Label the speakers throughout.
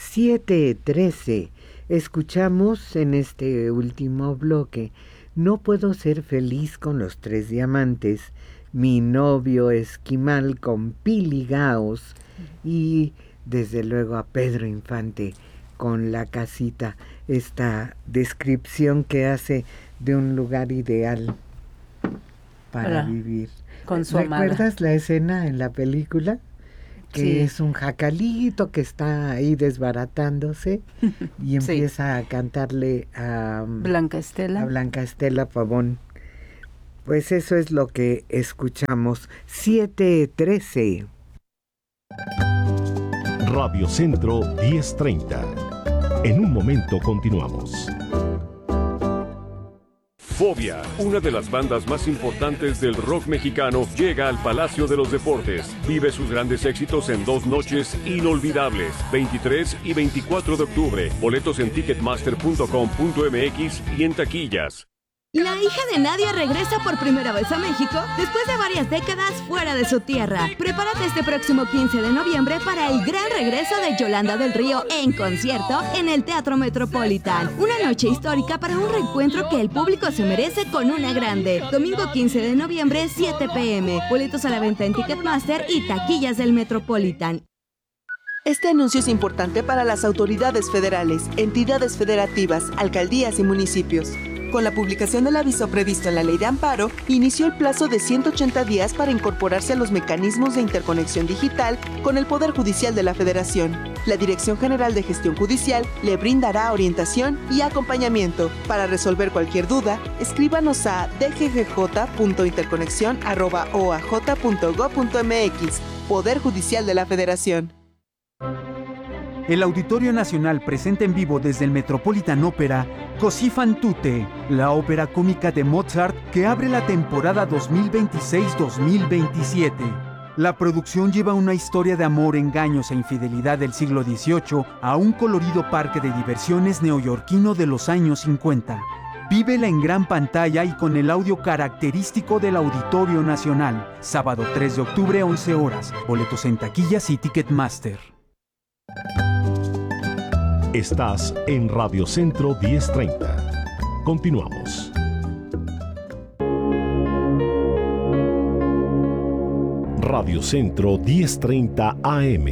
Speaker 1: 7:13. Escuchamos en este último bloque No puedo ser feliz con los 3 diamantes, Mi novio esquimal con Pili Gaos y desde luego a Pedro Infante con La casita, esta descripción que hace de un lugar ideal para vivir.
Speaker 2: Con su amada.
Speaker 1: ¿Recuerdas la escena en la película? Que sí, es un jacalito que está ahí desbaratándose y empieza a cantarle a
Speaker 2: Blanca
Speaker 1: Estela Pavón. Pues eso es lo que escuchamos. 7:13.
Speaker 3: Radio Centro 1030. En un momento continuamos.
Speaker 4: Fobia, una de las bandas más importantes del rock mexicano, llega al Palacio de los Deportes. Vive sus grandes éxitos en 2 noches inolvidables, 23 y 24 de octubre. Boletos en ticketmaster.com.mx y en taquillas.
Speaker 5: La hija de Nadia regresa por primera vez a México después de varias décadas fuera de su tierra. Prepárate este próximo 15 de noviembre para el gran regreso de Yolanda del Río en concierto en el Teatro Metropolitan. Una noche histórica para un reencuentro que el público se merece con una grande. Domingo 15 de noviembre, 7 p.m. Boletos a la venta en Ticketmaster y taquillas del Metropolitan.
Speaker 6: Este anuncio es importante para las autoridades federales, entidades federativas, alcaldías y municipios. Con la publicación del aviso previsto en la Ley de Amparo, inició el plazo de 180 días para incorporarse a los mecanismos de interconexión digital con el Poder Judicial de la Federación. La Dirección General de Gestión Judicial le brindará orientación y acompañamiento. Para resolver cualquier duda, escríbanos a dggj.interconexion@oaj.gov.mx. Poder Judicial de la Federación.
Speaker 7: El Auditorio Nacional presenta en vivo desde el Metropolitan Opera Così fan tutte, la ópera cómica de Mozart que abre la temporada 2026-2027. La producción lleva una historia de amor, engaños e infidelidad del siglo XVIII a un colorido parque de diversiones neoyorquino de los años 50. Vívela en gran pantalla y con el audio característico del Auditorio Nacional. Sábado 3 de octubre, 11 horas. Boletos en taquillas y Ticketmaster.
Speaker 3: Estás en Radio Centro 1030. Continuamos. Radio Centro 1030 AM.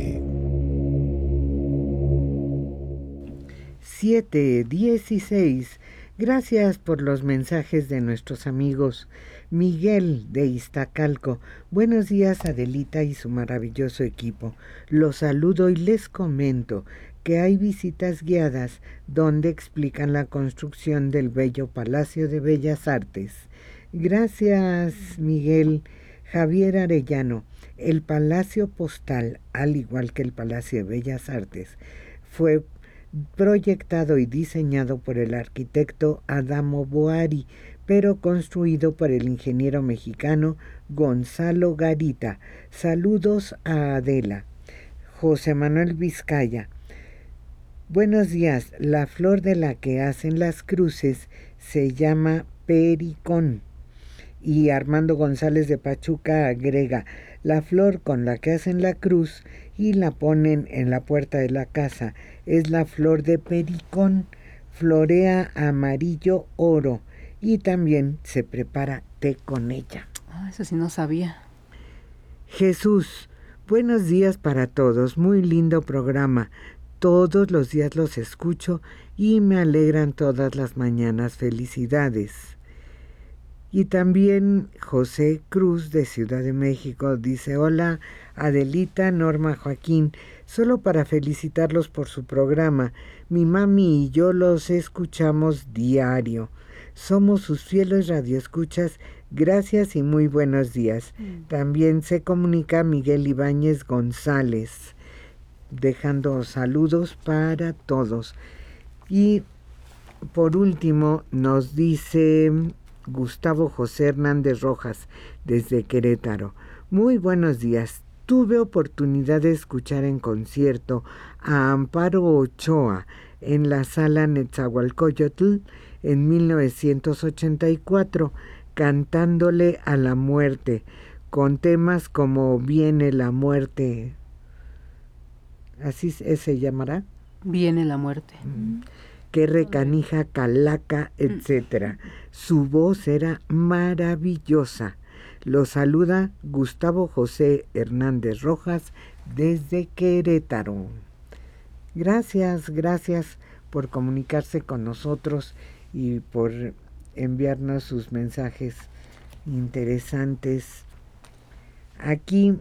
Speaker 1: 7:16. Gracias por los mensajes de nuestros amigos. Miguel de Iztacalco. Buenos días, Adelita y su maravilloso equipo. Los saludo y les comento que hay visitas guiadas donde explican la construcción del bello Palacio de Bellas Artes. Gracias, Miguel. Javier Arellano. El Palacio Postal, al igual que el Palacio de Bellas Artes, fue proyectado y diseñado por el arquitecto Adamo Boari, pero construido por el ingeniero mexicano Gonzalo Garita. Saludos a Adela. José Manuel Vizcaya. Buenos días. La flor de la que hacen las cruces se llama pericón. Y Armando González de Pachuca agrega: la flor con la que hacen la cruz y la ponen en la puerta de la casa es la flor de pericón. Florea amarillo oro y también se prepara té con ella.
Speaker 2: Eso sí no sabía.
Speaker 1: Jesús, buenos días para todos. Muy lindo programa. Todos los días los escucho y me alegran todas las mañanas. Felicidades. Y también José Cruz de Ciudad de México dice: hola Adelita, Norma, Joaquín, solo para felicitarlos por su programa. Mi mami y yo los escuchamos diario. Somos sus fieles radioescuchas. Gracias y muy buenos días. También se comunica Miguel Ibáñez González, dejando saludos para todos. Y por último nos dice Gustavo José Hernández Rojas desde Querétaro: muy buenos días. Tuve oportunidad de escuchar en concierto a Amparo Ochoa en la Sala Netzahualcóyotl en 1984, cantándole a la muerte, con temas como Viene la muerte. ¿Así se llamará?
Speaker 2: viene la muerte.
Speaker 1: Qué recanija, calaca, etcétera. Su voz era maravillosa. Lo saluda Gustavo José Hernández Rojas desde Querétaro. Gracias por comunicarse con nosotros y por enviarnos sus mensajes interesantes. Aquí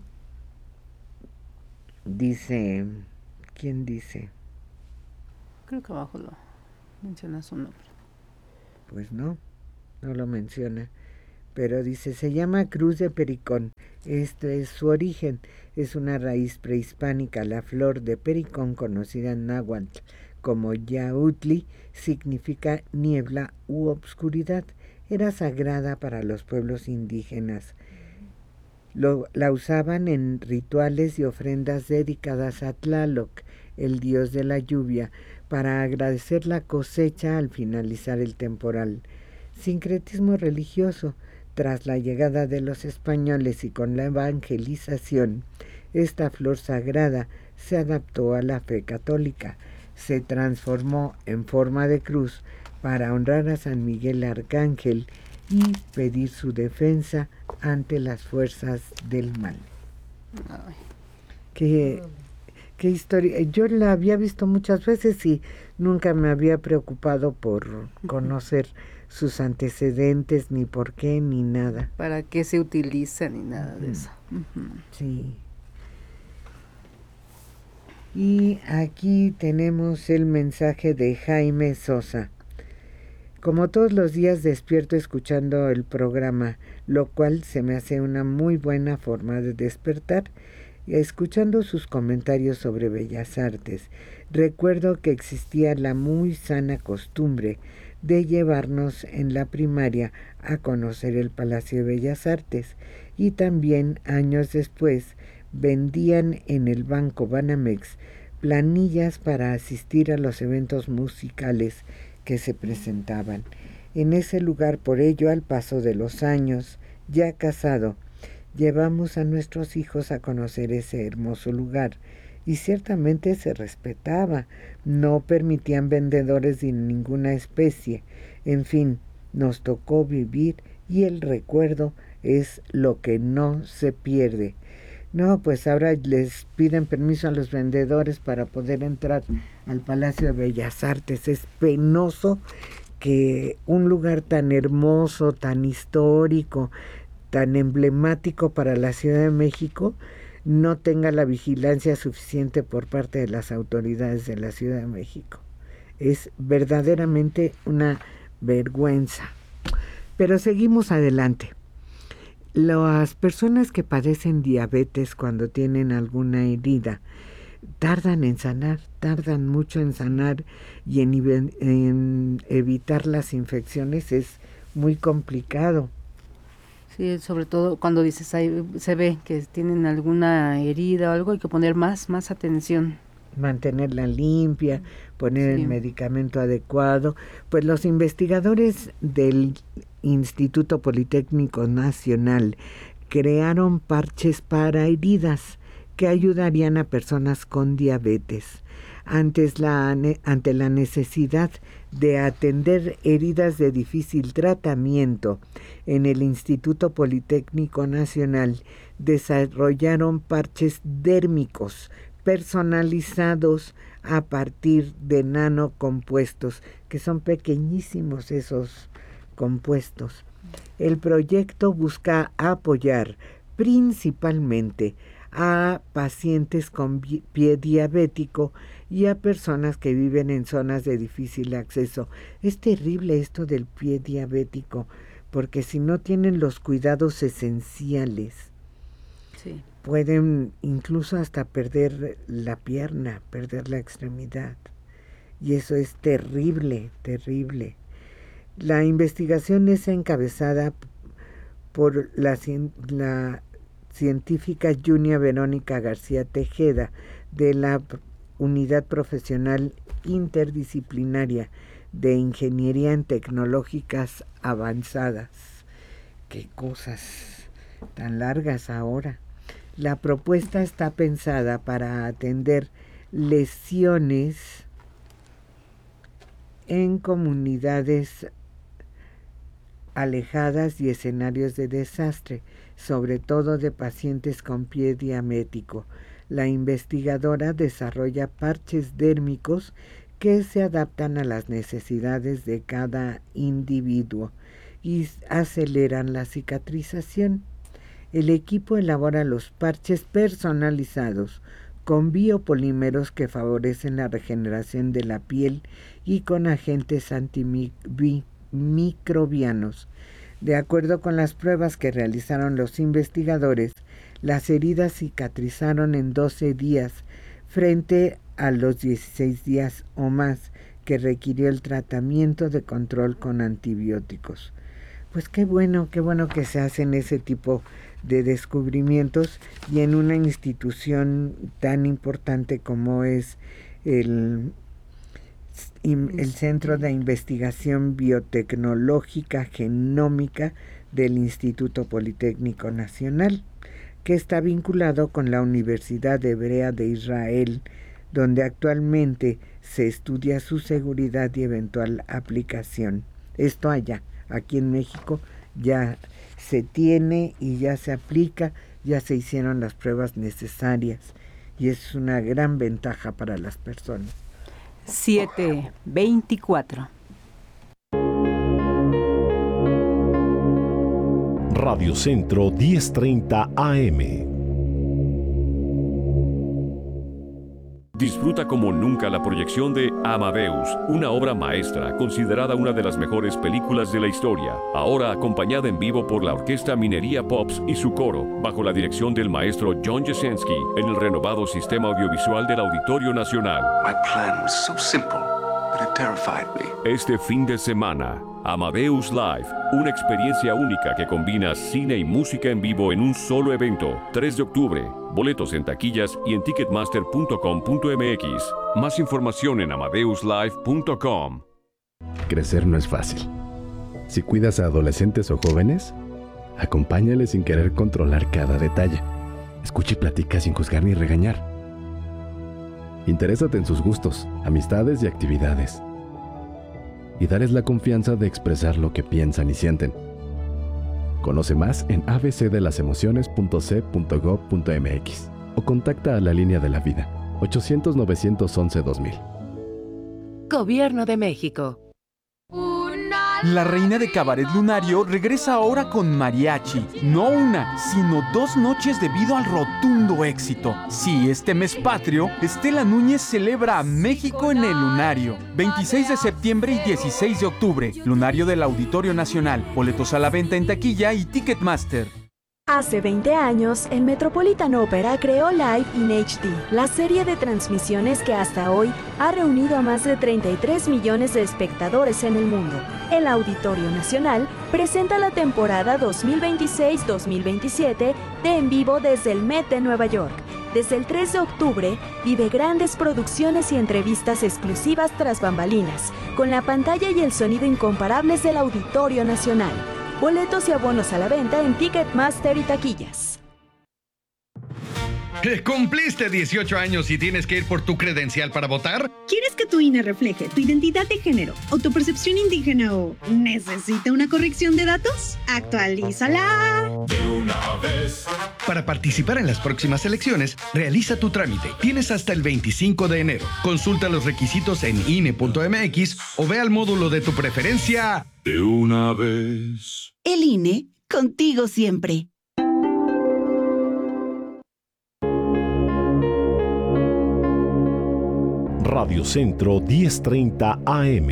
Speaker 1: dice, ¿quién dice?
Speaker 2: Creo que abajo lo menciona su nombre.
Speaker 1: Pues no lo menciona. Pero dice, se llama Cruz de Pericón. Este es su origen. Es una raíz prehispánica. La flor de pericón, conocida en náhuatl como yautli, significa niebla u obscuridad. Era sagrada para los pueblos indígenas. La usaban en rituales y ofrendas dedicadas a Tlaloc, el dios de la lluvia, para agradecer la cosecha al finalizar el temporal. Sincretismo religioso. Tras la llegada de los españoles y con la evangelización, esta flor sagrada se adaptó a la fe católica. Se transformó en forma de cruz para honrar a San Miguel Arcángel y pedir su defensa ante las fuerzas del mal.
Speaker 2: Ay.
Speaker 1: Qué historia. Yo la había visto muchas veces y nunca me había preocupado por conocer sus antecedentes, ni por qué, ni nada.
Speaker 2: ¿Para qué se utiliza ni nada de eso?
Speaker 1: Sí. Y aquí tenemos el mensaje de Jaime Sosa. Como todos los días despierto escuchando el programa, lo cual se me hace una muy buena forma de despertar, escuchando sus comentarios sobre bellas artes. Recuerdo que existía la muy sana costumbre de llevarnos en la primaria a conocer el Palacio de Bellas Artes, y también años después vendían en el Banco Banamex planillas para asistir a los eventos musicales que se presentaban en ese lugar. Por ello, al paso de los años, ya casado, llevamos a nuestros hijos a conocer ese hermoso lugar, y ciertamente se respetaba. No permitían vendedores de ninguna especie. En fin, nos tocó vivir y el recuerdo es lo que no se pierde. No, pues ahora les piden permiso a los vendedores para poder entrar al Palacio de Bellas Artes. Es penoso que un lugar tan hermoso, tan histórico, tan emblemático para la Ciudad de México no tenga la vigilancia suficiente por parte de las autoridades de la Ciudad de México. Es verdaderamente una vergüenza. Pero seguimos adelante. Las personas que padecen diabetes cuando tienen alguna herida tardan mucho en sanar, y en evitar las infecciones es muy complicado.
Speaker 2: Sí, sobre todo cuando dices, ahí se ve que tienen alguna herida o algo, hay que poner más atención.
Speaker 1: Mantenerla limpia, poner el medicamento adecuado. Pues los investigadores del Instituto Politécnico Nacional crearon parches para heridas que ayudarían a personas con diabetes. Ante la necesidad de atender heridas de difícil tratamiento, en el Instituto Politécnico Nacional desarrollaron parches dérmicos personalizados a partir de nanocompuestos, que son pequeñísimos esos compuestos. El proyecto busca apoyar principalmente a pacientes con pie diabético y a personas que viven en zonas de difícil acceso. Es terrible esto del pie diabético, porque si no tienen los cuidados esenciales,
Speaker 2: sí,
Speaker 1: pueden incluso hasta perder la pierna, perder la extremidad. Y eso es terrible, terrible. La investigación es encabezada por la científica Junia Verónica García Tejeda, de la Unidad Profesional Interdisciplinaria de Ingeniería en Tecnológicas Avanzadas. Qué cosas tan largas ahora. La propuesta está pensada para atender lesiones en comunidades alejadas y escenarios de desastre, sobre todo de pacientes con pie diabético. La investigadora desarrolla parches dérmicos que se adaptan a las necesidades de cada individuo y aceleran la cicatrización. El equipo elabora los parches personalizados con biopolímeros que favorecen la regeneración de la piel y con agentes antimicrobianos. De acuerdo con las pruebas que realizaron los investigadores, las heridas cicatrizaron en 12 días frente a los 16 días o más que requirió el tratamiento de control con antibióticos. Pues qué bueno que se hacen ese tipo de descubrimientos y en una institución tan importante como es el Centro de Investigación Biotecnológica Genómica del Instituto Politécnico Nacional, que está vinculado con la Universidad Hebrea de Israel, donde actualmente se estudia su seguridad y eventual aplicación. Esto allá, aquí en México ya se tiene y ya se aplica, ya se hicieron las pruebas necesarias y es una gran ventaja para las personas.
Speaker 2: 7:24.
Speaker 3: Radio Centro 1030 AM.
Speaker 4: Disfruta como nunca la proyección de Amadeus, una obra maestra considerada una de las mejores películas de la historia, ahora acompañada en vivo por la Orquesta Minería Pops y su coro, bajo la dirección del maestro John Jasenski, en el renovado Sistema Audiovisual del Auditorio Nacional.
Speaker 8: My plan was so simple, but it terrified me.
Speaker 4: Este fin de semana, Amadeus Live, una experiencia única que combina cine y música en vivo en un solo evento. 3 de octubre, boletos en taquillas y en ticketmaster.com.mx. Más información en amadeuslive.com.
Speaker 9: Crecer no es fácil. Si cuidas a adolescentes o jóvenes, acompáñales sin querer controlar cada detalle. Escucha y platica sin juzgar ni regañar. Interésate en sus gustos, amistades y actividades. Y dales la confianza de expresar lo que piensan y sienten. Conoce más en abcdelasemociones.c.gov.mx o contacta a la Línea de la Vida, 800-911-2000.
Speaker 10: Gobierno de México.
Speaker 7: La reina de Cabaret Lunario regresa ahora con mariachi. No una, sino 2 noches debido al rotundo éxito. Sí, este mes patrio, Estela Núñez celebra a México en el Lunario. 26 de septiembre y 16 de octubre. Lunario del Auditorio Nacional. Boletos a la venta en taquilla y Ticketmaster.
Speaker 11: Hace 20 años, el Metropolitan Opera creó Live in HD, la serie de transmisiones que hasta hoy ha reunido a más de 33 millones de espectadores en el mundo. El Auditorio Nacional presenta la temporada 2026-2027 de En Vivo desde el Met de Nueva York. Desde el 3 de octubre, vive grandes producciones y entrevistas exclusivas tras bambalinas, con la pantalla y el sonido incomparables del Auditorio Nacional. Boletos y abonos a la venta en Ticketmaster y taquillas.
Speaker 12: ¿Cumpliste 18 años y tienes que ir por tu credencial para votar?
Speaker 13: ¿Quieres que tu INE refleje tu identidad de género o tu percepción indígena o necesita una corrección de datos? ¡Actualízala!
Speaker 12: De una vez. Para participar en las próximas elecciones, realiza tu trámite. Tienes hasta el 25 de enero. Consulta los requisitos en INE.mx o ve al módulo de tu preferencia.
Speaker 8: De una vez.
Speaker 14: El INE, contigo siempre.
Speaker 3: Radio Centro 1030 AM.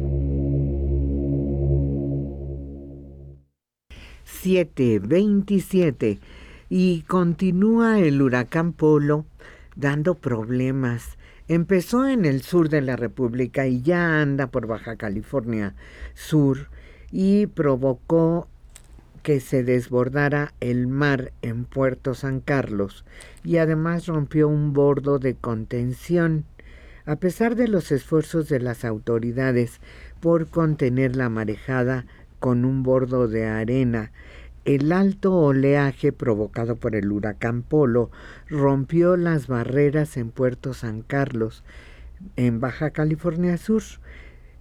Speaker 1: 7:27 y continúa el huracán Polo dando problemas. Empezó en el sur de la República y ya anda por Baja California Sur y provocó que se desbordara el mar en Puerto San Carlos y además rompió un bordo de contención. A pesar de los esfuerzos de las autoridades por contener la marejada con un bordo de arena, el alto oleaje provocado por el huracán Polo rompió las barreras en Puerto San Carlos, en Baja California Sur.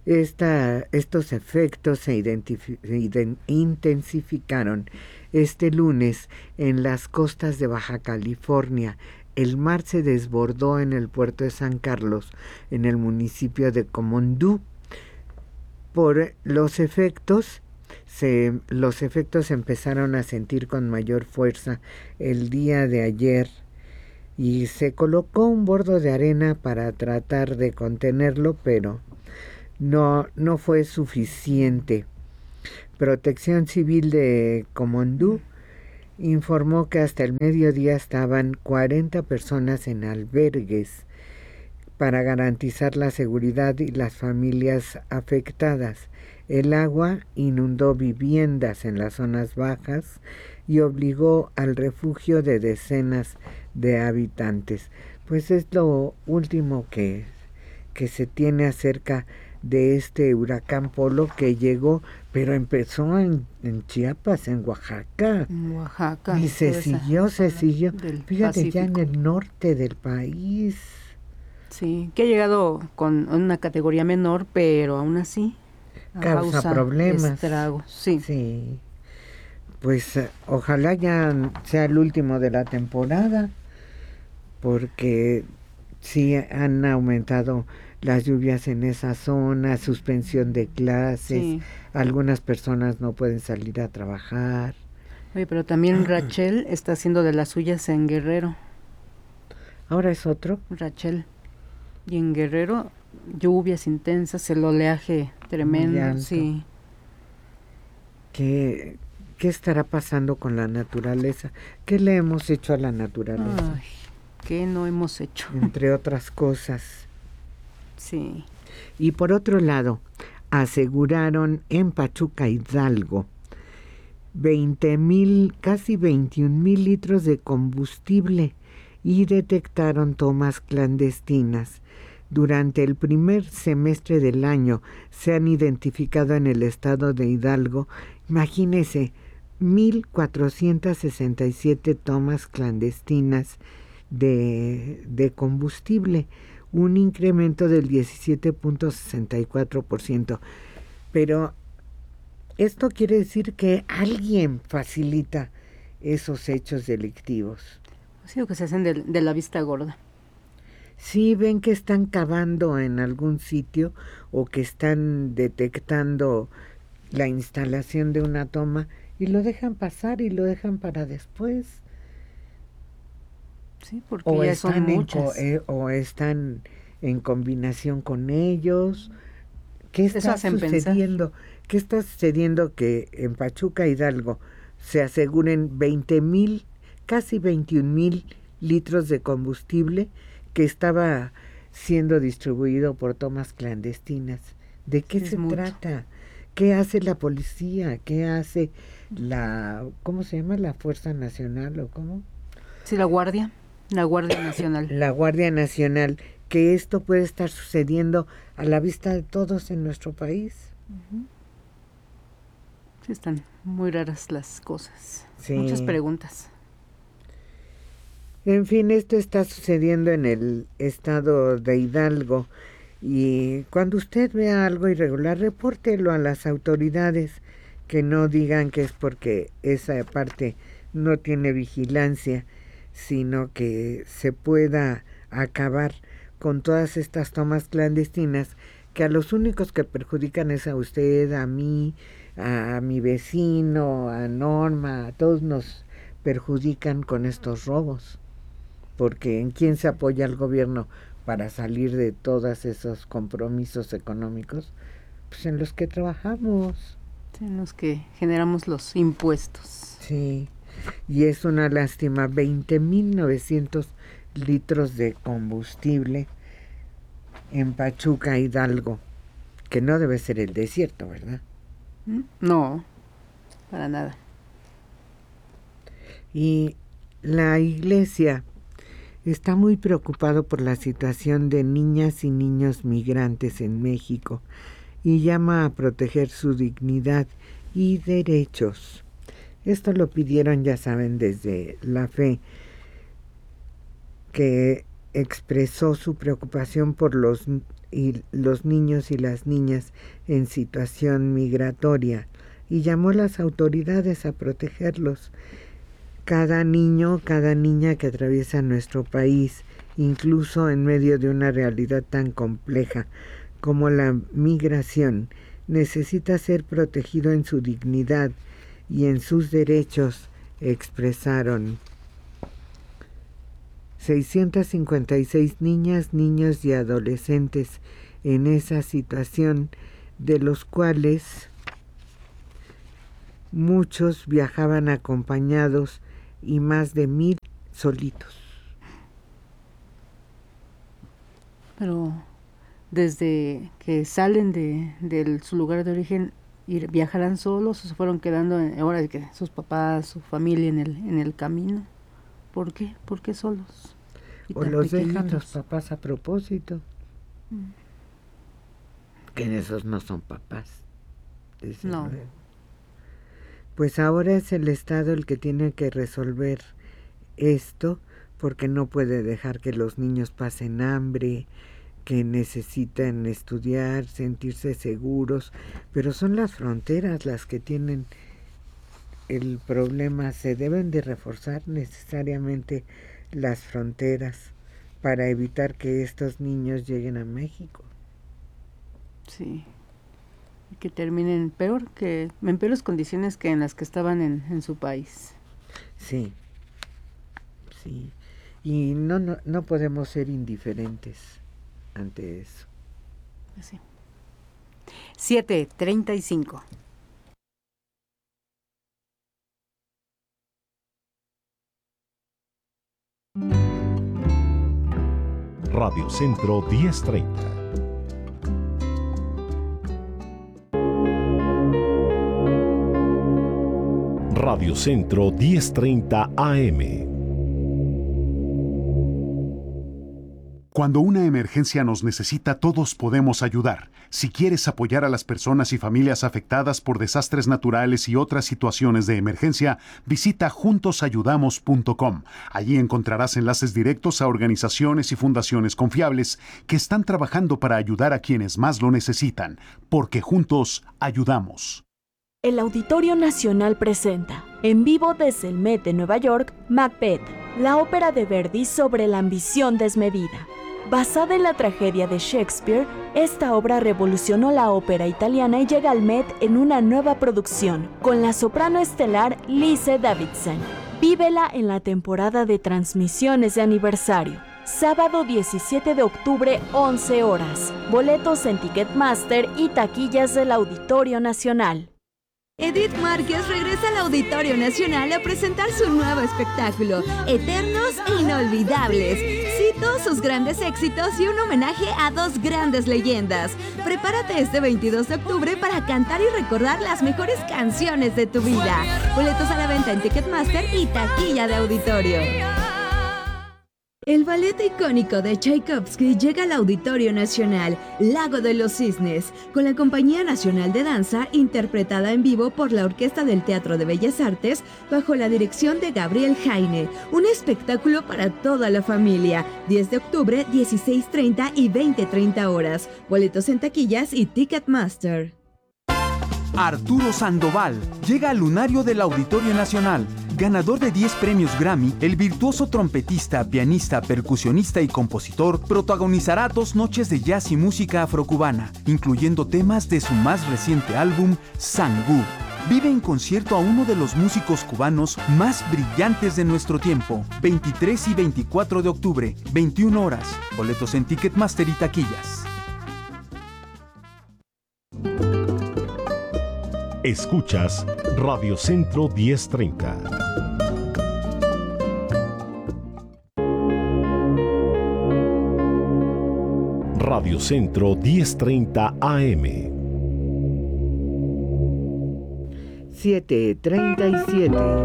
Speaker 1: Estos efectos se intensificaron este lunes en las costas de Baja California. El mar se desbordó en el puerto de San Carlos, en el municipio de Comondú. Por los efectos se empezaron a sentir con mayor fuerza el día de ayer y se colocó un bordo de arena para tratar de contenerlo, pero no fue suficiente. Protección Civil de Comondú informó que hasta el mediodía estaban 40 personas en albergues para garantizar la seguridad y las familias afectadas. El agua inundó viviendas en las zonas bajas y obligó al refugio de decenas de habitantes. Pues es lo último que se tiene acerca de este huracán Polo que llegó, pero empezó en Chiapas, en Oaxaca.
Speaker 2: En Oaxaca.
Speaker 1: Y se siguió. Fíjate, ya en el norte del país.
Speaker 2: Sí, que ha llegado con una categoría menor, pero aún así
Speaker 1: causa problemas.
Speaker 2: Estragos. Sí.
Speaker 1: Sí. Pues ojalá ya sea el último de la temporada, porque sí han aumentado las lluvias en esa zona, suspensión de clases, sí. Algunas personas no pueden salir a trabajar.
Speaker 2: Oye, pero también Rachel está haciendo de las suyas en Guerrero.
Speaker 1: ¿Ahora es otro?
Speaker 2: Rachel. Y en Guerrero, lluvias intensas, el oleaje tremendo, sí.
Speaker 1: ¿Qué estará pasando con la naturaleza? ¿Qué le hemos hecho a la naturaleza?
Speaker 2: Ay, ¿qué no hemos hecho?
Speaker 1: Entre otras cosas.
Speaker 2: Sí.
Speaker 1: Y por otro lado, aseguraron en Pachuca, Hidalgo, 20,000, casi 21,000 litros de combustible y detectaron tomas clandestinas. Durante el primer semestre del año se han identificado en el estado de Hidalgo, imagínese, 1,467 tomas clandestinas de combustible, un incremento del 17.64%. Pero esto quiere decir que alguien facilita esos hechos delictivos.
Speaker 2: Sí, o que se hacen de la vista gorda.
Speaker 1: Sí, ven que están cavando en algún sitio o que están detectando la instalación de una toma y lo dejan pasar y lo dejan para después.
Speaker 2: Sí, porque o ya son muchas.
Speaker 1: O están en combinación con ellos. ¿Qué está sucediendo? Pensar. ¿Qué está sucediendo que en Pachuca, Hidalgo, se aseguren 20,000, casi 21,000 litros de combustible que estaba siendo distribuido por tomas clandestinas? ¿De qué se trata? ¿Qué hace la policía? ¿Qué hace ¿cómo se llama? ¿La Fuerza Nacional o cómo?
Speaker 2: Sí, la Guardia Nacional.
Speaker 1: La Guardia Nacional, que esto puede estar sucediendo a la vista de todos en nuestro país.
Speaker 2: Uh-huh. Sí, están muy raras las cosas.
Speaker 1: Sí.
Speaker 2: Muchas preguntas.
Speaker 1: En fin, esto está sucediendo en el estado de Hidalgo y cuando usted vea algo irregular, repórtelo a las autoridades, que no digan que es porque esa parte no tiene vigilancia, sino que se pueda acabar con todas estas tomas clandestinas que a los únicos que perjudican es a usted, a mí, a mi vecino, a Norma, a todos nos perjudican con estos robos. Porque ¿en quién se apoya el gobierno para salir de todos esos compromisos económicos? Pues en los que trabajamos.
Speaker 2: Sí, en los que generamos los impuestos.
Speaker 1: Sí, y es una lástima, 20,900 litros de combustible en Pachuca, Hidalgo, que no debe ser el desierto, ¿verdad?
Speaker 2: No, para nada.
Speaker 1: Y la iglesia está muy preocupado por la situación de niñas y niños migrantes en México y llama a proteger su dignidad y derechos. Esto lo pidieron, ya saben, desde la fe, que expresó su preocupación por los niños y las niñas en situación migratoria y llamó a las autoridades a protegerlos. Cada niño, cada niña que atraviesa nuestro país, incluso en medio de una realidad tan compleja como la migración, necesita ser protegido en su dignidad y en sus derechos, expresaron. 656 niñas, niños y adolescentes en esa situación, de los cuales muchos viajaban acompañados y más de 1,000 solitos.
Speaker 2: Pero desde que salen de su lugar de origen, ¿viajarán solos o se fueron quedando ahora de que sus papás, su familia en el camino? ¿Por qué? ¿Por qué solos?
Speaker 1: O los dejan los papás a propósito. Que esos no son papás.
Speaker 2: No.
Speaker 1: Pues ahora es el Estado el que tiene que resolver esto, porque no puede dejar que los niños pasen hambre, que necesitan estudiar, sentirse seguros, pero son las fronteras las que tienen el problema. Se deben de reforzar necesariamente las fronteras para evitar que estos niños lleguen a México.
Speaker 2: Sí, que terminen en peores condiciones que en las que estaban en su país.
Speaker 1: Sí, sí, y no podemos ser indiferentes ante eso.
Speaker 2: Sí. 7:35.
Speaker 3: Radio Centro 1030. Radio Centro 1030 AM.
Speaker 15: Cuando una emergencia nos necesita, todos podemos ayudar. Si quieres apoyar a las personas y familias afectadas por desastres naturales y otras situaciones de emergencia, visita juntosayudamos.com. Allí encontrarás enlaces directos a organizaciones y fundaciones confiables que están trabajando para ayudar a quienes más lo necesitan, porque juntos ayudamos.
Speaker 11: El Auditorio Nacional presenta, en vivo desde el Met de Nueva York, Macbeth, la ópera de Verdi sobre la ambición desmedida. Basada en la tragedia de Shakespeare, esta obra revolucionó la ópera italiana y llega al Met en una nueva producción, con la soprano estelar Lise Davidsen. Vívela en la temporada de transmisiones de aniversario. Sábado 17 de octubre, 11 horas. Boletos en Ticketmaster y taquillas del Auditorio Nacional.
Speaker 5: Edith Márquez regresa al Auditorio Nacional a presentar su nuevo espectáculo, Eternos e Inolvidables. Cito sus grandes éxitos y un homenaje a dos grandes leyendas. Prepárate este 22 de octubre para cantar y recordar las mejores canciones de tu vida. Boletos a la venta en Ticketmaster y taquilla de auditorio. El ballet icónico de Tchaikovsky llega al Auditorio Nacional, Lago de los Cisnes, con la Compañía Nacional de Danza, interpretada en vivo por la Orquesta del Teatro de Bellas Artes, bajo la dirección de Gabriel Jaine. Un espectáculo para toda la familia. 10 de octubre, 16:30 y 20:30 horas. Boletos en taquillas y Ticketmaster.
Speaker 7: Arturo Sandoval llega al lunario del Auditorio Nacional. Ganador de 10 premios Grammy, el virtuoso trompetista, pianista, percusionista y compositor protagonizará 2 noches de jazz y música afrocubana, incluyendo temas de su más reciente álbum, Sangú. Vive en concierto a uno de los músicos cubanos más brillantes de nuestro tiempo. 23 y 24 de octubre, 21 horas. Boletos en Ticketmaster y taquillas.
Speaker 3: Escuchas Radio Centro 1030. Radio Centro 1030 AM.
Speaker 1: 7:37.